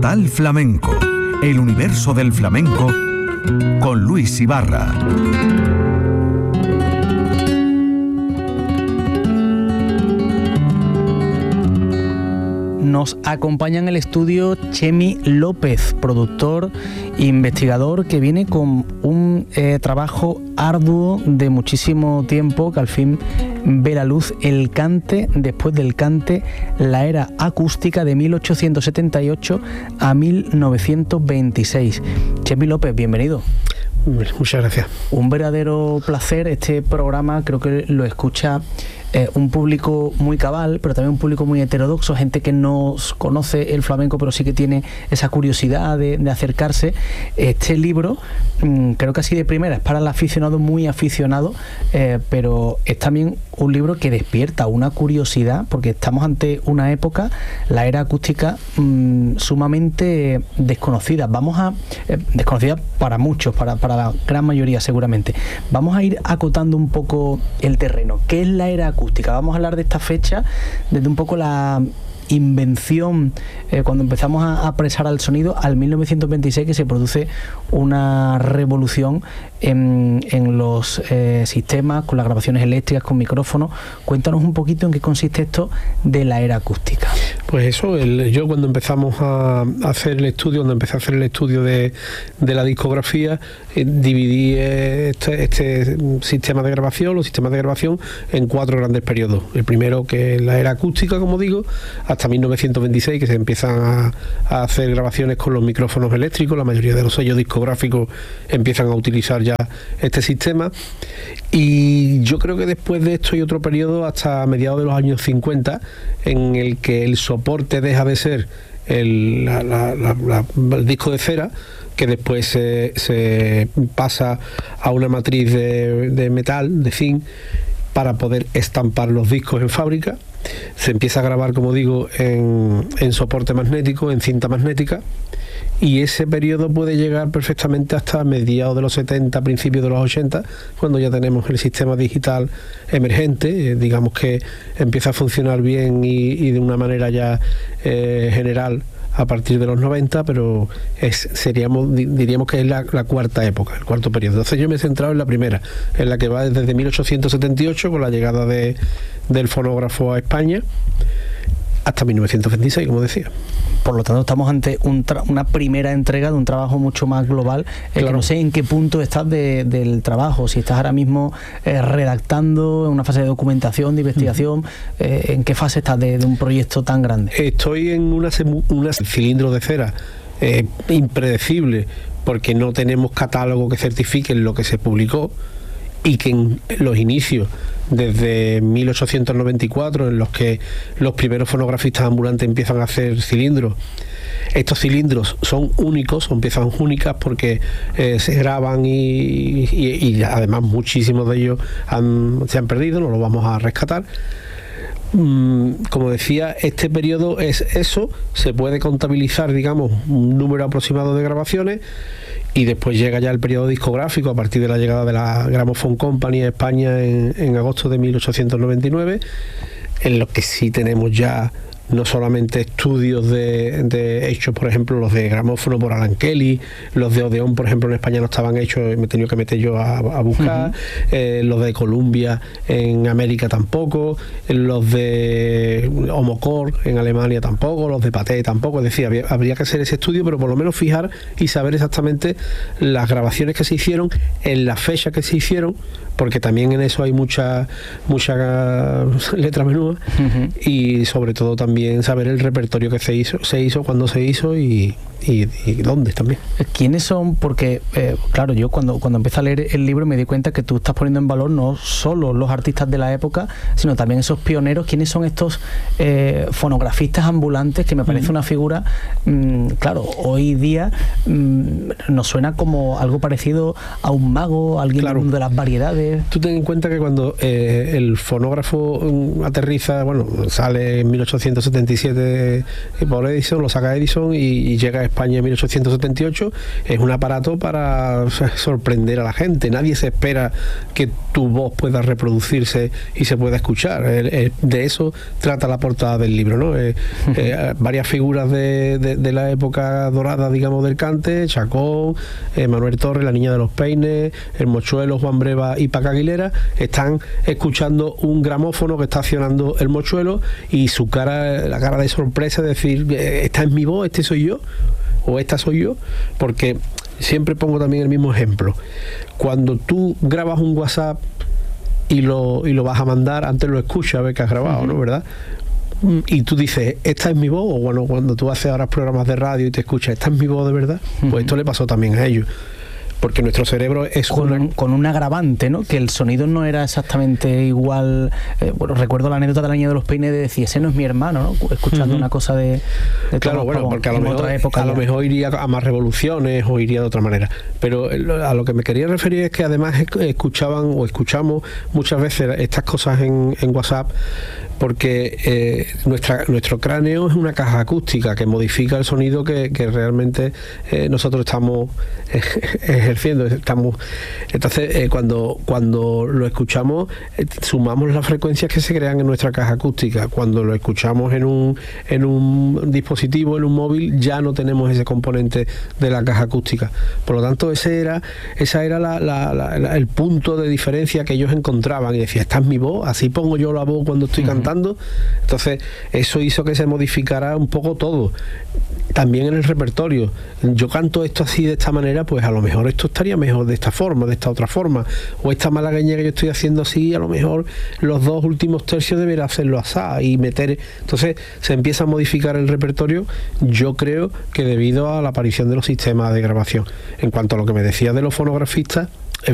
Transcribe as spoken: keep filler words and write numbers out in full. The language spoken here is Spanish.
Portal Flamenco, el universo del flamenco con Luis Ibarra. Nos acompaña en el estudio Chemi López, productor e investigador que viene con un eh, trabajo arduo de muchísimo tiempo que al fin ve la luz, el cante después del cante, la era acústica de mil ochocientos setenta y ocho a mil novecientos veintiséis. Chemi López, bienvenido. Muchas gracias. Un verdadero placer. Este programa creo que lo escucha eh, un público muy cabal, pero también un público muy heterodoxo, gente que no conoce el flamenco, pero sí que tiene esa curiosidad de, de acercarse. Este libro, mmm, creo que así de primera, es para el aficionado muy aficionado, eh, pero es también un libro que despierta una curiosidad, porque estamos ante una época, la era acústica, mmm, sumamente desconocida. Vamos a... Eh, desconocida para muchos, para, para la gran mayoría seguramente. Vamos a ir acotando un poco el terreno. ¿Qué es la era acústica? Vamos a hablar de esta fecha desde un poco la invención, eh, cuando empezamos a apresar al sonido, al mil novecientos veintiséis, que se produce una revolución en, en los eh, sistemas, con las grabaciones eléctricas, con micrófonos. Cuéntanos un poquito en qué consiste esto de la era acústica. Pues eso, el, yo cuando empezamos a hacer el estudio, cuando empecé a hacer el estudio de, de la discografía, eh, dividí este, este sistema de grabación, los sistemas de grabación, en cuatro grandes periodos. El primero, que es la era acústica, como digo, hasta mil novecientos veintiséis, que se empiezan a, a hacer grabaciones con los micrófonos eléctricos. La mayoría de los sellos discográficos empiezan a utilizar ya este sistema, y yo creo que después de esto hay otro periodo hasta mediados de los años cincuenta, en el que el soporte deja de ser el, la, la, la, la, el disco de cera, que después se, se pasa a una matriz de, de metal, de zinc, para poder estampar los discos en fábrica. Se empieza a grabar, como digo, en, en soporte magnético, en cinta magnética, y ese periodo puede llegar perfectamente hasta mediados de los setenta, principios de los ochenta, cuando ya tenemos el sistema digital emergente, eh, digamos que empieza a funcionar bien y, y de una manera ya eh, general a partir de los noventa, pero es, seríamos, diríamos que es la, la cuarta época, el cuarto periodo. Entonces yo me he centrado en la primera, en la que va desde mil ochocientos setenta y ocho, con la llegada de, del fonógrafo a España, hasta mil novecientos veintiséis, como decía. Por lo tanto, estamos ante un tra- una primera entrega de un trabajo mucho más global. Eh, claro. Que no sé en qué punto estás de, del trabajo, si estás ahora mismo eh, redactando, en una fase de documentación, de investigación, uh-huh. eh, ¿en qué fase estás de, de un proyecto tan grande? Estoy en una, una cilindro de cera eh, impredecible, porque no tenemos catálogo que certifique lo que se publicó, y que en los inicios, desde mil ochocientos noventa y cuatro, en los que los primeros fonografistas ambulantes empiezan a hacer cilindros, estos cilindros son únicos, son piezas únicas, porque eh, se graban y, y, y además muchísimos de ellos han, se han perdido, no los vamos a rescatar. Como decía, este periodo es eso, se puede contabilizar, digamos, un número aproximado de grabaciones, y después llega ya el periodo discográfico a partir de la llegada de la Gramophone Company a España en, en agosto de mil ochocientos noventa y nueve, en lo que sí tenemos ya no solamente estudios de, de hechos, por ejemplo, los de gramófono por Alan Kelly, los de Odeón, por ejemplo, en España no estaban hechos, me he tenido que meter yo a, a buscar, uh-huh. eh, los de Columbia en América tampoco, los de Homocor en Alemania tampoco, los de Pathé tampoco. Es decir, había, habría que hacer ese estudio, pero por lo menos fijar y saber exactamente las grabaciones que se hicieron, en la fecha que se hicieron, porque también en eso hay mucha mucha letra menuda, uh-huh. y sobre todo también saber el repertorio que se hizo, se hizo cuándo se hizo y, y, y dónde también. ¿Quiénes son? Porque, eh, claro, yo cuando, cuando empecé a leer el libro me di cuenta que tú estás poniendo en valor no solo los artistas de la época, sino también esos pioneros. ¿Quiénes son estos eh, fonografistas ambulantes? Que me parece uh-huh. una figura, mmm, claro, hoy día mmm, nos suena como algo parecido a un mago, alguien claro. de las variedades. Tú ten en cuenta que cuando eh, el fonógrafo um, aterriza, bueno, sale en mil ochocientos ochocientos setenta y siete por Edison, lo saca Edison y, y llega a España en mil ochocientos setenta y ocho. Es un aparato para sorprender a la gente. Nadie se espera que tu voz pueda reproducirse y se pueda escuchar. De eso trata la portada del libro, ¿no? Eh, eh, varias figuras de, de, de la época dorada, digamos, del cante: Chacón, eh, Manuel Torres, la Niña de los Peines, el Mochuelo, Juan Breva y Paca Aguilera, están escuchando un gramófono que está accionando el Mochuelo, y su cara, la cara de sorpresa, es decir, esta es mi voz, este soy yo, o esta soy yo. Porque siempre pongo también el mismo ejemplo: cuando tú grabas un WhatsApp y lo, y lo vas a mandar, antes lo escuchas a ver que has grabado, ¿no? ¿Verdad? Y tú dices, esta es mi voz. O bueno, cuando tú haces ahora programas de radio y te escuchas, esta es mi voz de verdad. Pues uh-huh. esto le pasó también a ellos, porque nuestro cerebro es con, una... un, con un agravante, ¿no? Que el sonido no era exactamente igual. Eh, bueno, recuerdo la anécdota de la Niña de los Peines de decir, ese no es mi hermano, ¿no? Escuchando uh-huh. una cosa de, de claro, Tomás bueno, Pavón, porque a lo, en mejor, otra época a lo mejor iría a más revoluciones o iría de otra manera. Pero a lo que me quería referir es que además escuchaban o escuchamos muchas veces estas cosas en, en WhatsApp, porque eh, nuestra, nuestro cráneo es una caja acústica que modifica el sonido que, que realmente eh, nosotros estamos eh, ejerciendo, estamos entonces eh, cuando, cuando lo escuchamos, eh, sumamos las frecuencias que se crean en nuestra caja acústica. Cuando lo escuchamos en un, en un dispositivo, en un móvil, ya no tenemos ese componente de la caja acústica. Por lo tanto, ese era, esa era la, la, la, la, el punto de diferencia que ellos encontraban, y decía, esta es mi voz, así pongo yo la voz cuando estoy uh-huh. cantando. Entonces eso hizo que se modificara un poco todo, también en el repertorio. Yo canto esto así, de esta manera, pues a lo mejor esto estaría mejor de esta forma, de esta otra forma, o esta malagueña que yo estoy haciendo así, a lo mejor los dos últimos tercios debería hacerlo así y meter. Entonces se empieza a modificar el repertorio, yo creo que debido a la aparición de los sistemas de grabación. En cuanto a lo que me decía de los fonografistas,